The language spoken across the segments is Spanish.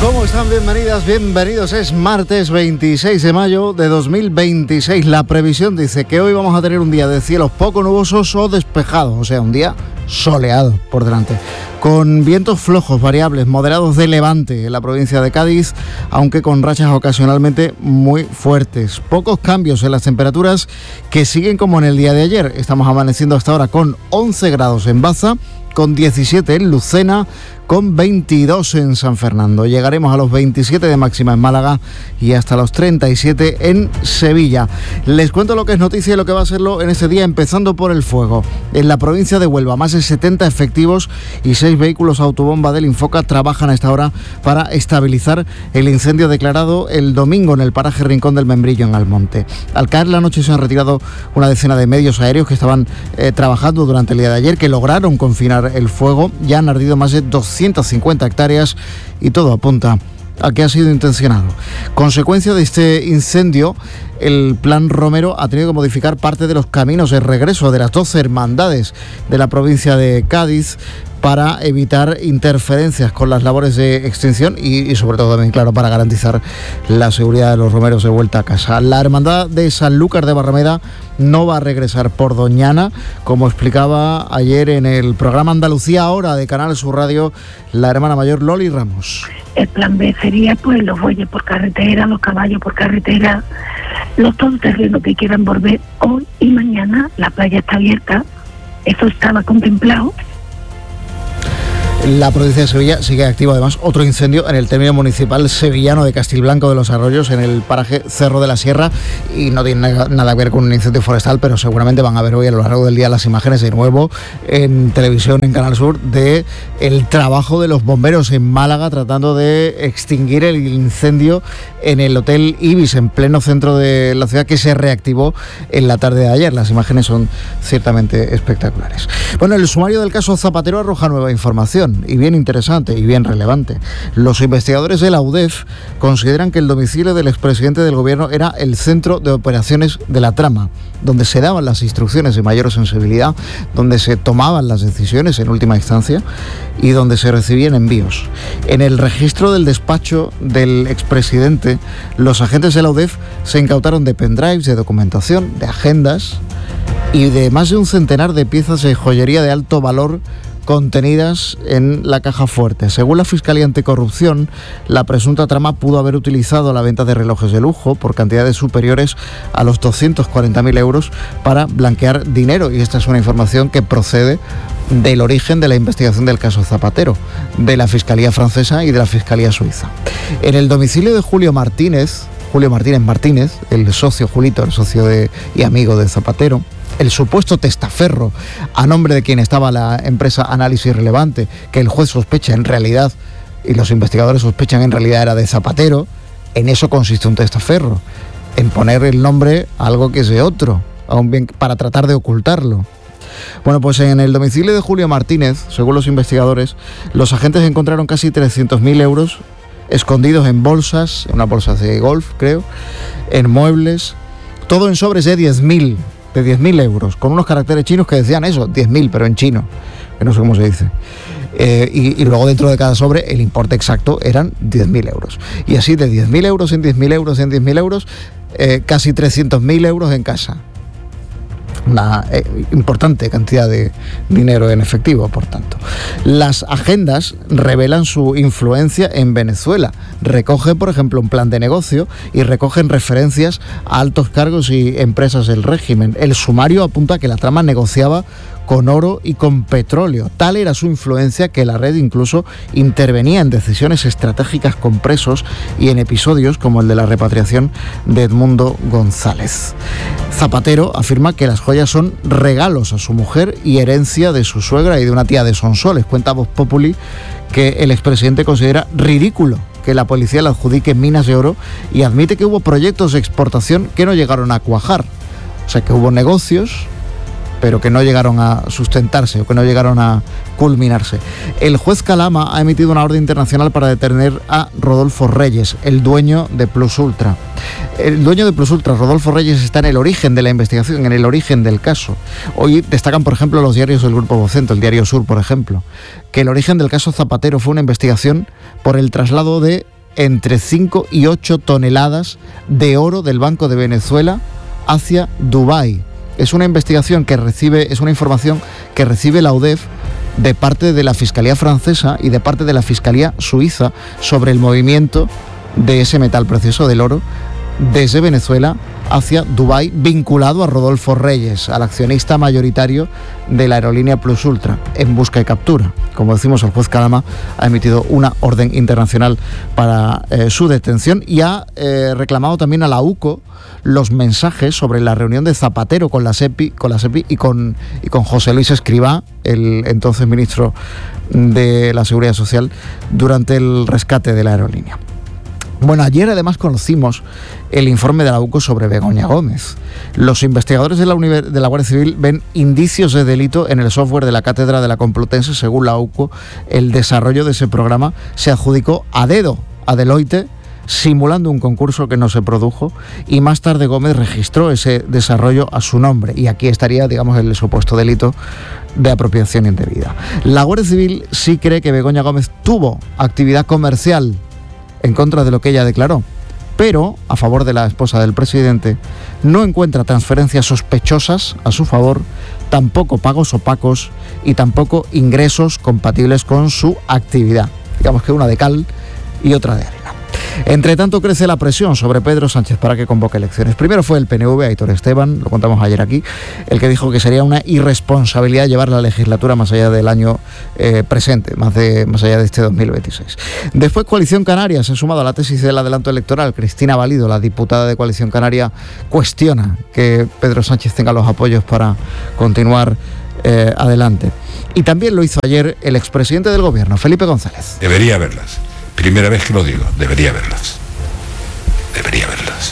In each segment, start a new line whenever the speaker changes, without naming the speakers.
¿Cómo están? Bienvenidas, bienvenidos. Es martes 26 de mayo de 2026. La previsión dice que hoy vamos a tener un día de cielos poco nubosos o despejados, o sea, un día soleado por delante, con vientos flojos, variables, moderados de levante en la provincia de Cádiz, aunque con rachas ocasionalmente muy fuertes. Pocos cambios en las temperaturas, que siguen como en el día de ayer. Estamos amaneciendo hasta ahora con 11 grados en Baza, con 17 en Lucena, con 22 en San Fernando. Llegaremos a los 27 de máxima en Málaga y hasta los 37 en Sevilla. Les cuento lo que es noticia y lo que va a serlo en este día, empezando por el fuego. En la provincia de Huelva, más de 70 efectivos y 6 vehículos autobomba del Infoca trabajan a esta hora para estabilizar el incendio declarado el domingo en el paraje Rincón del Membrillo, en Almonte. Al caer la noche se han retirado una decena de medios aéreos que estaban trabajando durante el día de ayer, que lograron confinar el fuego. Ya han ardido más de 250 hectáreas y todo apunta a que ha sido intencionado. Consecuencia de este incendio, el Plan Romero ha tenido que modificar parte de los caminos de regreso de las 12 hermandades de la provincia de Cádiz para evitar interferencias con las labores de extinción y sobre todo también, claro, para garantizar la seguridad de los romeros de vuelta a casa. La hermandad de Sanlúcar de Barrameda no va a regresar por Doñana, como explicaba ayer en el programa Andalucía Ahora de Canal Sur Radio la hermana mayor Loli Ramos.
El plan B sería pues los bueyes por carretera, los caballos por carretera, los todoterrenos que quieran volver hoy y mañana. La playa está abierta, eso estaba contemplado.
La provincia de Sevilla sigue activo además otro incendio en el término municipal sevillano de Castilblanco de los Arroyos, en el paraje Cerro de la Sierra, y no tiene nada que ver con un incendio forestal, pero seguramente van a ver hoy a lo largo del día las imágenes de nuevo en televisión, en Canal Sur, de el trabajo de los bomberos en Málaga tratando de extinguir el incendio en el Hotel Ibis, en pleno centro de la ciudad, que se reactivó en la tarde de ayer. Las imágenes son ciertamente espectaculares. Bueno, el sumario del caso Zapatero arroja nueva información, y bien interesante y bien relevante. Los investigadores de la UDEF consideran que el domicilio del expresidente del gobierno era el centro de operaciones de la trama, donde se daban las instrucciones de mayor sensibilidad, donde se tomaban las decisiones en última instancia y donde se recibían envíos. En el registro del despacho del expresidente, los agentes de la UDEF se incautaron de pendrives, de documentación, de agendas y de más de un centenar de piezas de joyería de alto valor contenidas en la caja fuerte. Según la Fiscalía Anticorrupción, la presunta trama pudo haber utilizado la venta de relojes de lujo por cantidades superiores a los 240.000 euros para blanquear dinero, y esta es una información que procede del origen de la investigación del caso Zapatero, de la Fiscalía francesa y de la Fiscalía suiza. En el domicilio de Julio Martínez Martínez, el socio Julito, el socio y amigo de Zapatero, el supuesto testaferro a nombre de quien estaba la empresa Análisis Relevante, que el juez sospecha en realidad, y los investigadores sospechan en realidad era de Zapatero. En eso consiste un testaferro, en poner el nombre a algo que es de otro, a un bien, para tratar de ocultarlo. Bueno, pues en el domicilio de Julio Martínez, según los investigadores, los agentes encontraron casi 300.000 euros escondidos en bolsas, en una bolsa de golf, creo, en muebles, todo en sobres de 10.000 euros, con unos caracteres chinos que decían eso, 10.000, pero en chino, que no sé cómo se dice. Y luego dentro de cada sobre el importe exacto eran 10.000 euros. Y así de 10.000 euros en 10.000 euros en 10.000 euros, casi 300.000 euros en casa. Una importante cantidad de dinero en efectivo, por tanto. Las agendas revelan su influencia en Venezuela. Recogen, por ejemplo, un plan de negocio y recogen referencias a altos cargos y empresas del régimen. El sumario apunta que la trama negociaba con oro y con petróleo. Tal era su influencia que la red incluso intervenía en decisiones estratégicas con presos y en episodios como el de la repatriación de Edmundo González. Zapatero afirma que las joyas son regalos a su mujer y herencia de su suegra y de una tía de Sonsoles. Cuenta Voz Populi que el expresidente considera ridículo que la policía le adjudique minas de oro y admite que hubo proyectos de exportación que no llegaron a cuajar. O sea, que hubo negocios, pero que no llegaron a sustentarse o que no llegaron a culminarse. El juez Calama ha emitido una orden internacional para detener a Rodolfo Reyes, el dueño de Plus Ultra. El dueño de Plus Ultra, Rodolfo Reyes, está en el origen de la investigación, en el origen del caso. Hoy destacan, por ejemplo, los diarios del Grupo Vocento, el Diario Sur, por ejemplo, que el origen del caso Zapatero fue una investigación por el traslado de entre 5 y 8 toneladas de oro del Banco de Venezuela hacia Dubái. Es una información que recibe la UDEF de parte de la Fiscalía francesa y de parte de la Fiscalía suiza sobre el movimiento de ese metal precioso del oro desde Venezuela hacia Dubái, vinculado a Rodolfo Reyes, al accionista mayoritario de la aerolínea Plus Ultra, en busca y captura. Como decimos, el juez Calama ha emitido una orden internacional para su detención y ha reclamado también a la UCO los mensajes sobre la reunión de Zapatero con la SEPI y con José Luis Escrivá, el entonces ministro de la Seguridad Social, durante el rescate de la aerolínea. Bueno, ayer además conocimos el informe de la UCO sobre Begoña Gómez. Los investigadores de la Guardia Civil ven indicios de delito en el software de la Cátedra de la Complutense. Según la UCO, el desarrollo de ese programa se adjudicó a dedo a Deloitte, simulando un concurso que no se produjo, y más tarde Gómez registró ese desarrollo a su nombre. Y aquí estaría, digamos, el supuesto delito de apropiación indebida. La Guardia Civil sí cree que Begoña Gómez tuvo actividad comercial en contra de lo que ella declaró, pero a favor de la esposa del presidente no encuentra transferencias sospechosas a su favor, tampoco pagos opacos y tampoco ingresos compatibles con su actividad. Digamos que una de cal y otra de arena. Entre tanto, crece la presión sobre Pedro Sánchez para que convoque elecciones. Primero fue el PNV, Aitor Esteban, lo contamos ayer aquí, el que dijo que sería una irresponsabilidad llevar la legislatura más allá del año presente, más allá de este 2026. Después, Coalición Canaria se ha sumado a la tesis del adelanto electoral. Cristina Valido, la diputada de Coalición Canaria, cuestiona que Pedro Sánchez tenga los apoyos para continuar adelante. Y también lo hizo ayer el expresidente del Gobierno, Felipe González.
Debería haberlas. Primera vez que lo digo, debería haberlas. Debería haberlas.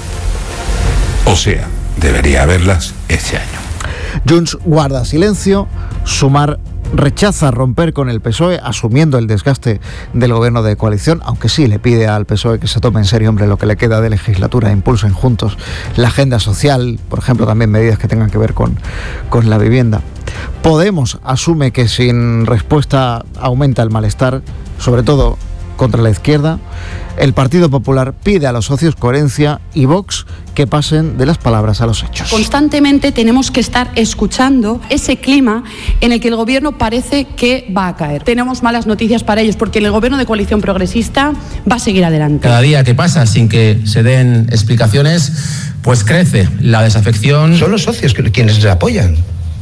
O sea, debería haberlas este año.
Junts guarda silencio, Sumar rechaza romper con el PSOE, asumiendo el desgaste del gobierno de coalición, aunque sí le pide al PSOE que se tome en serio, hombre, lo que le queda de legislatura, impulsen juntos la agenda social, por ejemplo, también medidas que tengan que ver con la vivienda. Podemos asume que sin respuesta aumenta el malestar, sobre todo contra la izquierda. El Partido Popular pide a los socios coherencia y Vox que pasen de las palabras a los hechos.
Constantemente tenemos que estar escuchando ese clima en el que el gobierno parece que va a caer. Tenemos malas noticias para ellos porque el gobierno de coalición progresista va a seguir adelante.
Cada día que pasa sin que se den explicaciones, pues crece la desafección.
Son los socios quienes les apoyan.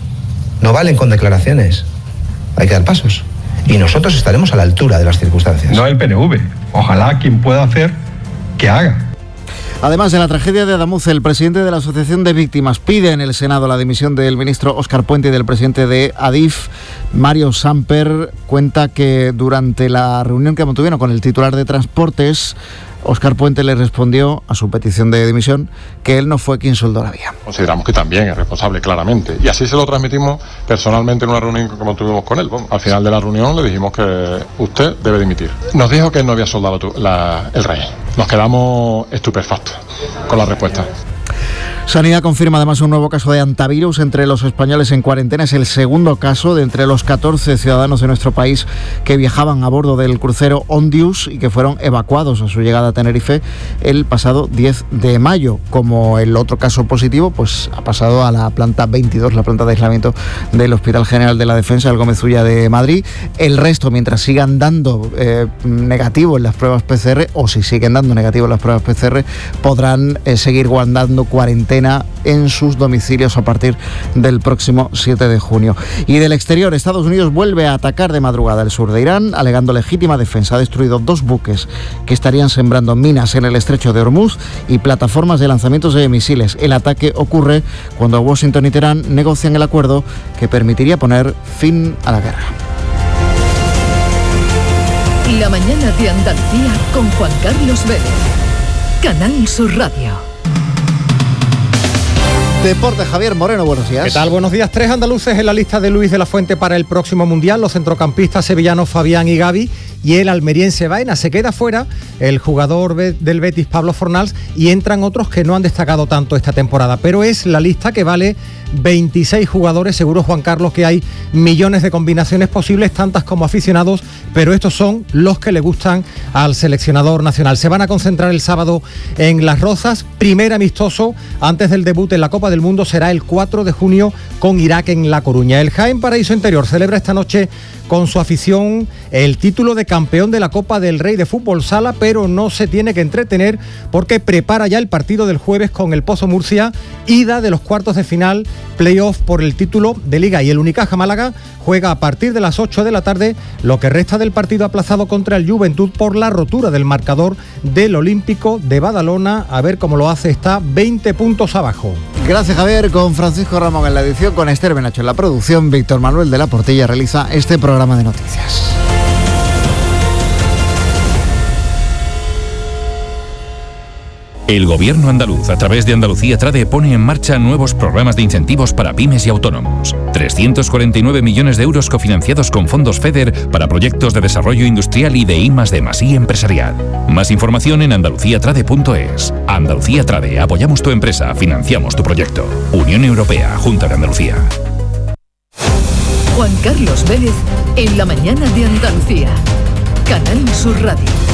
No valen con declaraciones. Hay que dar pasos. Y nosotros estaremos a la altura de las circunstancias.
No el PNV. Ojalá quien pueda hacer, que haga.
Además de la tragedia de Adamuz, el presidente de la Asociación de Víctimas pide en el Senado la dimisión del ministro Óscar Puente y del presidente de Adif, Mario Samper. Cuenta que durante la reunión que mantuvieron con el titular de Transportes, Óscar Puente le respondió a su petición de dimisión que él no fue quien soldó la vía.
Consideramos que también es responsable, claramente. Y así se lo transmitimos personalmente en una reunión que tuvimos con él. Bueno, al final de la reunión le dijimos que usted debe dimitir. Nos dijo que él no había soldado el rey. Nos quedamos estupefactos con la respuesta.
Sanidad confirma además un nuevo caso de hantavirus entre los españoles en cuarentena. Es el segundo caso de entre los 14 ciudadanos de nuestro país que viajaban a bordo del crucero Ondius y que fueron evacuados a su llegada a Tenerife el pasado 10 de mayo. Como el otro caso positivo, pues ha pasado a la planta 22, la planta de aislamiento del Hospital General de la Defensa, el Gómez Ulla de Madrid. El resto, mientras sigan dando negativo en las pruebas PCR, o si siguen dando negativo en las pruebas PCR, podrán seguir guardando cuarentena en sus domicilios a partir del próximo 7 de junio. Y del exterior, Estados Unidos vuelve a atacar de madrugada el sur de Irán, alegando legítima defensa. Ha destruido 2 buques que estarían sembrando minas en el estrecho de Hormuz y plataformas de lanzamientos de misiles. El ataque ocurre cuando Washington y Teherán negocian el acuerdo que permitiría poner fin a la guerra.
La mañana de Andalucía con Juan Carlos Vélez. Canal Sur Radio.
Deporte, Javier Moreno, buenos días.
¿Qué tal? Buenos días. 3 andaluces en la lista de Luis de la Fuente para el próximo Mundial, los centrocampistas sevillanos Fabián y Gavi, y el almeriense Baena. Se queda fuera el jugador del Betis, Pablo Fornals, y entran otros que no han destacado tanto esta temporada. Pero es la lista que vale 26 jugadores. Seguro, Juan Carlos, que hay millones de combinaciones posibles, tantas como aficionados, pero estos son los que le gustan al seleccionador nacional. Se van a concentrar el sábado en Las Rozas. Primer amistoso antes del debut en la Copa del Mundo será el 4 de junio con Irak en La Coruña. El Jaén Paraíso Interior celebra esta noche con su afición el título de campeón de la Copa del Rey de Fútbol Sala, pero no se tiene que entretener porque prepara ya el partido del jueves con el Pozo Murcia, ida de los cuartos de final, playoff por el título de Liga, y el Unicaja Málaga juega a partir de las 8 de la tarde lo que resta del partido aplazado contra el Juventud por la rotura del marcador del Olímpico de Badalona. A ver cómo lo hace, está 20 puntos abajo.
Gracias, Javier. Con Francisco Ramón en la edición, con Esther Benacho en la producción, Víctor Manuel de la Portilla realiza este programa de noticias.
El Gobierno andaluz, a través de Andalucía Trade, pone en marcha nuevos programas de incentivos para pymes y autónomos. 349 millones de euros cofinanciados con fondos FEDER para proyectos de desarrollo industrial y de I+D+I empresarial. Más información en andaluciatrade.es. Andalucía Trade, apoyamos tu empresa, financiamos tu proyecto. Unión Europea, Junta de Andalucía.
Juan Carlos Vélez, en la mañana de Andalucía. Canal Sur Radio.